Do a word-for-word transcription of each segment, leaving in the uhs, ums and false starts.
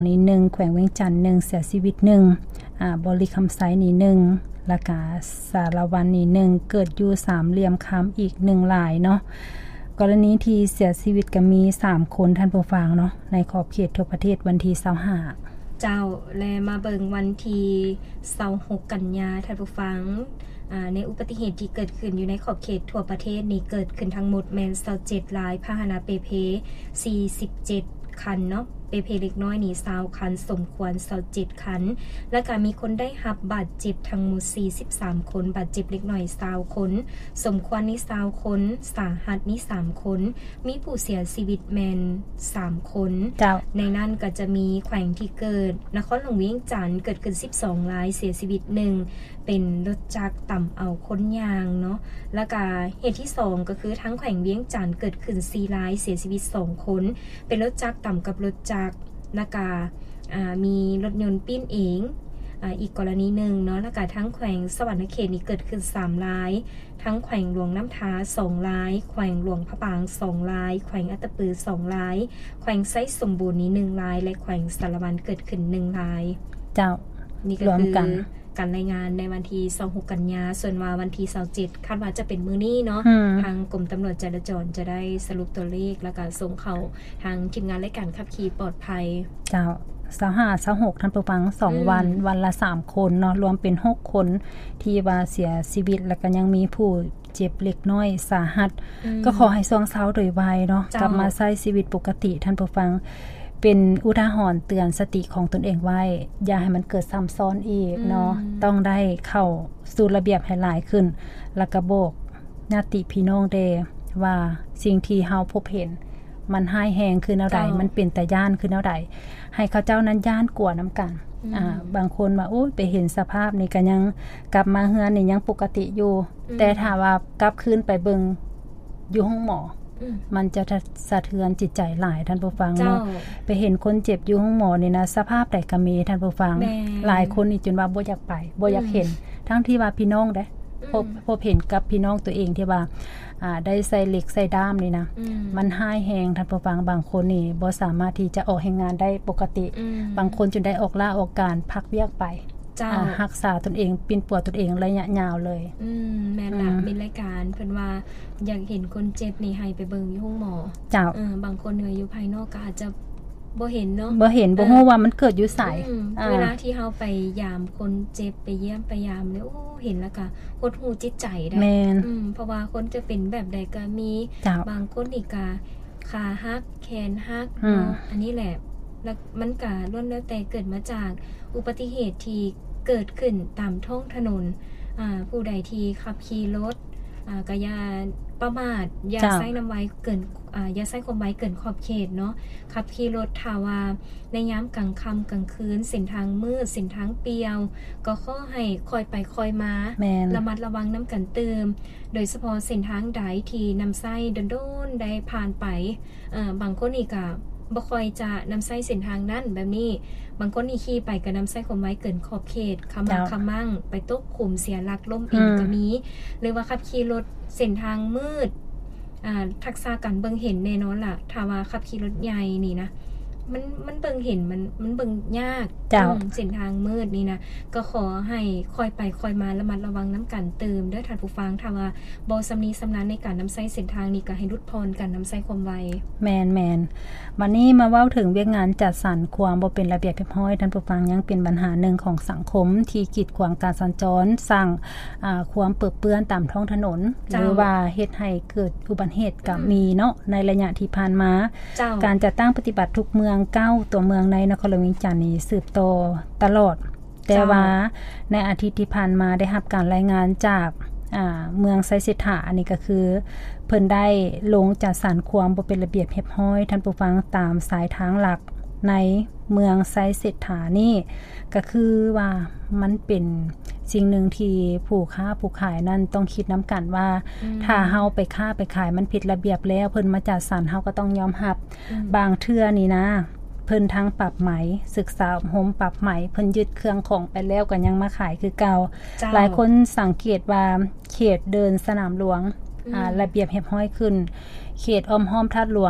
นี่หนึ่งแขวงเวียงจันทน์หนึ่งเสียชีวิตหนึ่งอ่าบริคำไซนี่หนึ่งแล้วก็สารวันนี่หนึ่งเกิดอยู่สามเหลี่ยมคำอีกหนึ่งรายเนาะกรณีที่เสียชีวิตก็มีสามคนท่านผู้ฟังเนาะในขอบเขตทั่วประเทศวันที่ยี่สิบห้าเจ้าแลมาเบิงวันที่ยี่สิบหกกันยาท่านผู้ฟังในอุบัติเหตุที่เกิดขึ้นอยู่ในขอบเขตทั่วประเทศนี้เกิดขึ้นทั้งหมดแม่นยี่สิบเจ็ดรายพาหนะเปเพสี่สิบเจ็ดคันเนาะเปเพเล็กน้อยนี่ยี่สิบคันสมควรยี่สิบเจ็ดคันและก็มีคนได้รับบาดเจ็บทั้งหมดสี่สิบสามคนบาดเจ็บเล็กน้อยยี่สิบคนสมควรนี่ยี่สิบคนสาหัสนี่สามคนมีผู้เสียชีวิตแม่นสามคนในนั้นก็จะมีแขวงที่เกิดนครหลวงเวียงจันทน์เกิดขึ้นสิบสองรายเสียชีวิตหนึ่งเป็นรถจักรต่ำเอาค้นยางเนาะแล้วก็เหตุที่สองก็คือทั้งแขวงเวียงจันทน์เกิดขึ้นสี่รายเสียชีวิตสองคนเป็นรถจักรต่ำกับรถจักรแล้วก็มีรถยนต์ปิ้นเองอ่าอีกกรณีหนึ่งเนาะแล้วก็ทั้งแขวงสวรรณเขตนี่เกิดขึ้นสามรายทั้งแขวงหลวงน้ำท้าสองรายแขวงหลวงพระบางสองรายแขวงอัตตปือสองรายแขวงไซสมบูรณ์นี้หนึ่งรายและแขวงสารวันเกิดขึ้นหนึ่งรายเจ้านี่ก็คือการรายงานในวันที่ยี่สิบหกกันยาส่วนว่าวันที่ยี่สิบเจ็ดคาดว่าจะเป็นมื้อนี้เนาะทางกรมตำรวจจราจรจะได้สรุปตัวเลขแล้วก็ส่งเข้าทางทีมงานรายการขับขี่ปลอดภัยเจ้ายี่สิบห้า ยี่สิบหกท่านผู้ฟังสองวันวันละสามคนเนาะรวมเป็นหกคนที่ว่าเสียชีวิตแล้วก็ยังมีผู้เจ็บเล็กน้อยสาหัสก็ขอให้ซวงเซาโดยไวเนาะกลับมาใช้ชีวิตปกติท่านผู้ฟังเป็นอุทาหรณ์เตือนสติของตนเองไว้อย่าให้มันเกิดซ้ำซ้อนอีกเนาะต้องได้เข้าสู่ระเบียบให้หลายขึ้นแล้วก็บอกญาติพี่น้องเดว่าสิ่งที่เฮาพบเห็นมันหายแฮงคือแนวใดมันเป็นแต่ย่านคือแนวใดให้เขาเจ้านั้นย่านกลัวน้ำกันอ่าบางคนว่าโอ้ยไปเห็นสภาพนี่ก็ยังกลับมาเฮือนนี่ยังปกติอยู่แต่ถ้าว่ากลับคืนไปเบิ่งอยู่ห้องหมอมันจะสะเทือนจิตใจหลายท่านผู้ฟังเนาะไปเห็นคนเจ็บอยู่ห้องหมอนี่นะสภาพใดก็มีท่านผู้ฟังหลายคนนี่จนว่าบ่อยากไปบ่อยากเห็นทั้งที่ว่าพี่น้องเด้พบพบเห็นกับพี่น้องตัวเองที่ว่าอ่าได้ใส่เหล็กใส่ด้ามนี่นะมันหายแฮงท่านผู้ฟังบางคนนี่บ่สามารถที่จะออกแรงงานได้ปกติบางคนจนได้ออกลาออกการพักเวียกไปอ่ารักษาตนเองปิ่นปัวตนเองระยะยาวเลยอืมแม่นล่ะมีรายการเพิ่นว่าอยากเห็นคนเจ็บนี่ให้ไปเบิ่งอยู่ห้องหมอเจ้าเออบางคนเหนื่อยอยู่ภายนอกก็อาจจะบ่เห็นเนาะบ่เห็นบ่ฮู้ว่ามันเกิดอยู่ไสเวลาที่เฮาไปยามคนเจ็บไปเยี่ยมไปยามเนี่ยโอ้เห็นแล้วก็หดหู่จิตใจได้อืมเพราะว่าคนจะเป็นแบบใดก็มีบางคนนี่ก็ขาหักแขนหักเนาะอันนี้แหละแล้วมันก็ล้วนแล้วแต่เกิดมาจากอุบัติเหตุที่เกิดขึ้นตามท้องถนนอ่าผู้ใดที่ขับขี่รถอ่าก็อย่าประมาทอย่าใช้น้ำไว้เกินอ่าอย่าใช้ความไว้เกินขอบเขตเนาะขับขี่รถถ้าว่าในยามกลางค่ำกลางคืนเส้นทางมืดเส้นทางเปลี่ยวก็ขอให้คอยไปคอยมาระมัดระวังน้ำกันเติมโดยเฉพาะเส้นทางใดที่นำไส้โดนๆได้ผ่านไปเอ่อบางคนนี่ก็บ่ค่อยจะนำไส้เส้นทางนั้นแบบนี้บางคนนี่ขี่ไปก็นำไส้ความไว้เกินขอบเขตขมักขมั่งไปตกขุมเสียหลักล้มเองก็มีหรือว่าขับขี่รถเส้นทางมืดอ่าทักษะการเบิ่งเห็นแน่นอนล่ะถ้าว่าขับขี่รถใหญ่นี่นะมันมันเบิ่งเห็นมันมันเบิ่งยากเส้นทางมืดนี่นะก็ขอให้คอยไปคอยมาระมัดระวังน้ำกันเติมเด้อท่านผู้ฟังถ้าว่าบ่สำนีสำนานในการนำใช้เส้นทางนี้ก็ให้รุดพรกันนำใช้ความไวแมนแมนวันนี้มาเว้าถึงเวียกงานจัดสรรความบ่เป็นระเบียบเรียบร้อยท่านผู้ฟังยังเป็นปัญหาหนึ่งของสังคมที่กีดขวางการสัญจรสร้างอ่าความเปื้อนเปื้อนตามท้องถนนหรือว่าเฮ็ดให้เกิดอุบัติเหตุก็มีเนาะในระยะที่ผ่านมาการจัดตั้งปฏิบัติทุกเมืองเก้าตัวเมืองในนครหลวงเวียงจันทน์นี่สืบต่อตลอดแต่ว่าในอาทิตย์ที่ผ่านมาได้รับการรายงานจากอ่าเมืองไซเสถาอันนี้ก็คือเพิ่นได้ลงจัดสรรความบ่เป็นระเบียบเรียบร้อยท่านผู้ฟังตามสายทางหลักในเมืองไซเสถานี่ก็คือว่ามันเป็นสิ่งหนึ่งที่ผู้ค้าผู้ขายนั่นต้องคิดน้ำกันว่าถ้าเฮาไปค้าไปขายมันผิดระเบียบแล้วเพิ่นมาจัดสรรเฮาก็ต้องยอมรับบางเทื่อนี่นะเพิ่นทั้งปรับไหมศึกษาโฮมปรับไหมเพิ่นยึดเครื่องของไปแล้วก็ยังมาขายคือเก่าหลายคนสังเกตว่าเขตเดินสนามหลวงอ่าระเบียบเรียบร้อยขึ้นเขตอ้อมห้อมทัดหลวง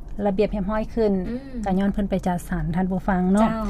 ระเบียบเรียบร้อยขึ้นก็ย้อนเพิ่นไปจัดสรรท่านผู้ฟังเนาะ